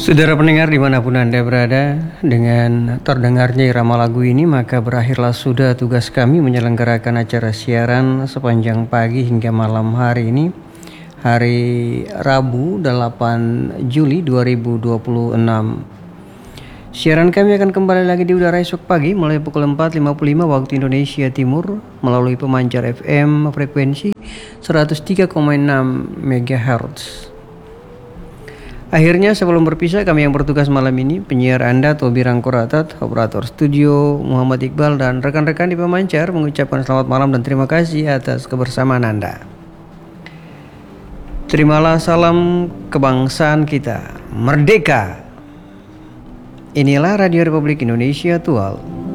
Saudara pendengar dimanapun Anda berada, dengan terdengarnya irama lagu ini maka berakhirlah sudah tugas kami menyelenggarakan acara siaran sepanjang pagi hingga malam hari ini, hari Rabu 8 Juli 2026. Siaran kami akan kembali lagi di udara esok pagi mulai pukul 4.55 waktu Indonesia Timur melalui pemancar FM frekuensi 103,6 MHz. Akhirnya sebelum berpisah, kami yang bertugas malam ini, penyiar Anda Tobi Rangkoratat, operator studio Muhammad Iqbal, dan rekan-rekan di pemancar mengucapkan selamat malam dan terima kasih atas kebersamaan Anda. Terimalah salam kebangsaan kita, merdeka! Inilah Radio Republik Indonesia Tual.